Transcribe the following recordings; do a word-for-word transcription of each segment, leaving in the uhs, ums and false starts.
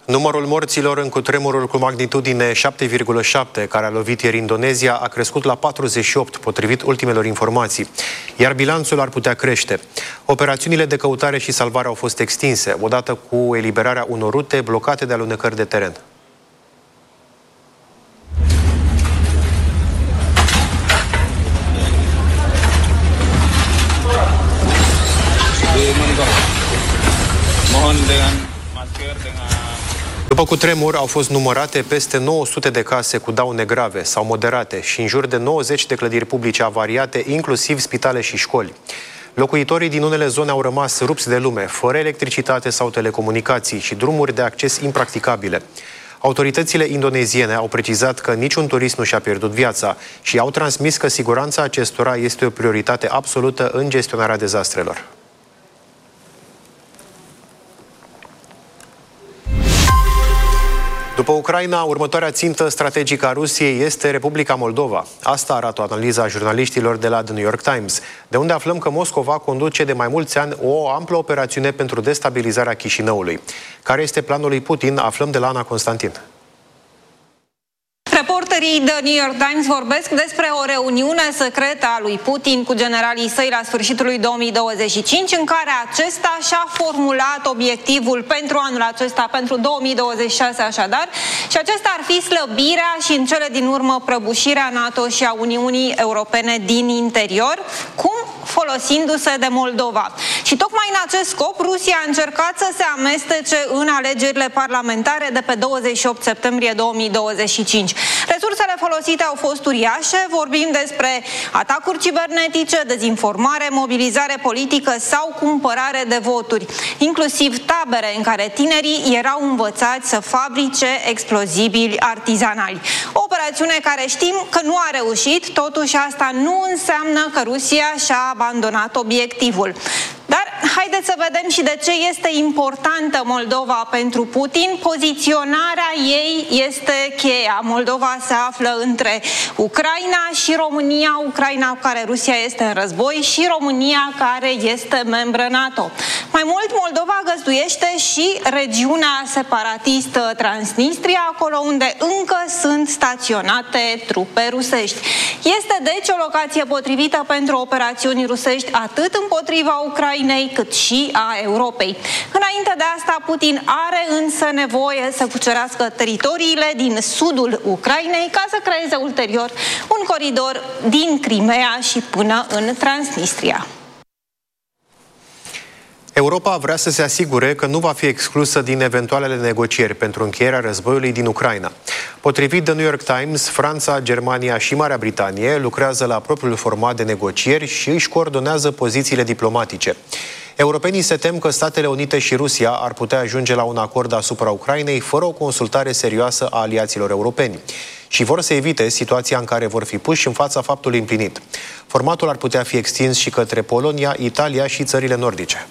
Numărul morților în cutremurul cu magnitudine șapte virgulă șapte, care a lovit ieri Indonezia, a crescut la patruzeci și opt, potrivit ultimelor informații, iar bilanțul ar putea crește. Operațiunile de căutare și salvare au fost extinse, odată cu eliberarea unor rute blocate de alunecări de teren. După cutremur, au fost numărate peste nouă sute de case cu daune grave sau moderate și în jur de nouăzeci de clădiri publice avariate, inclusiv spitale și școli. Locuitorii din unele zone au rămas rupți de lume, fără electricitate sau telecomunicații și drumuri de acces impracticabile. Autoritățile indoneziene au precizat că niciun turist nu și-a pierdut viața și au transmis că siguranța acestora este o prioritate absolută în gestionarea dezastrelor. După Ucraina, următoarea țintă strategică a Rusiei este Republica Moldova. Asta arată o analiză a jurnaliștilor de la The New York Times, de unde aflăm că Moscova conduce de mai mulți ani o amplă operațiune pentru destabilizarea Chișinăului. Care este planul lui Putin? Aflăm de la Ana Constantin. Reporterii The New York Times vorbesc despre o reuniune secretă a lui Putin cu generalii săi la sfârșitul lui două mii douăzeci și cinci, în care acesta și-a formulat obiectivul pentru anul acesta, pentru două mii douăzeci și șase așadar, și acesta ar fi slăbirea și în cele din urmă prăbușirea NATO și a Uniunii Europene din interior, cum folosindu-se de Moldova. Și tocmai în acest scop, Rusia a încercat să se amestece în alegerile parlamentare de pe douăzeci și opt septembrie două mii douăzeci și cinci. Resursele folosite au fost uriașe, vorbim despre atacuri cibernetice, dezinformare, mobilizare politică sau cumpărare de voturi, inclusiv tabere în care tinerii erau învățați să fabrice explozibili artizanali. O operațiune care știm că nu a reușit, totuși asta nu înseamnă că Rusia și-a abandonat obiectivul. Dar haideți să vedem și de ce este importantă Moldova pentru Putin. Poziționarea ei este cheia. Moldova se află între Ucraina și România, Ucraina cu care Rusia este în război și România care este membră NATO. Mai mult, Moldova găzduiește și regiunea separatistă Transnistria, acolo unde încă sunt staționate trupe rusești. Este deci o locație potrivită pentru operațiuni rusești atât împotriva Ucrainei cât și a Europei. Înainte de asta, Putin are însă nevoie să cucerească teritoriile din sudul Ucrainei ca să creeze ulterior un coridor din Crimea și până în Transnistria. Europa vrea să se asigure că nu va fi exclusă din eventualele negocieri pentru încheierea războiului din Ucraina. Potrivit The New York Times, Franța, Germania și Marea Britanie lucrează la propriul format de negocieri și își coordonează pozițiile diplomatice. Europenii se tem că Statele Unite și Rusia ar putea ajunge la un acord asupra Ucrainei fără o consultare serioasă a aliaților europeni și vor să evite situația în care vor fi puși în fața faptului împlinit. Formatul ar putea fi extins și către Polonia, Italia și țările nordice.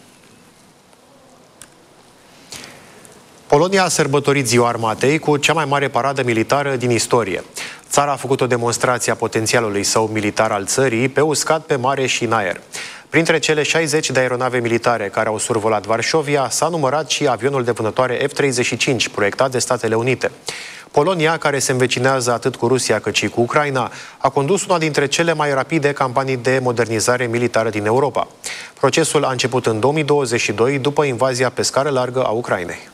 Polonia a sărbătorit Ziua Armatei cu cea mai mare paradă militară din istorie. Țara a făcut o demonstrație a potențialului său militar al țării pe uscat, pe mare și în aer. Printre cele șaizeci de aeronave militare care au survolat Varșovia s-a numărat și avionul de vânătoare F treizeci și cinci, proiectat de Statele Unite. Polonia, care se învecinează atât cu Rusia cât și cu Ucraina, a condus una dintre cele mai rapide campanii de modernizare militară din Europa. Procesul a început în două mii douăzeci și doi, după invazia pe scară largă a Ucrainei.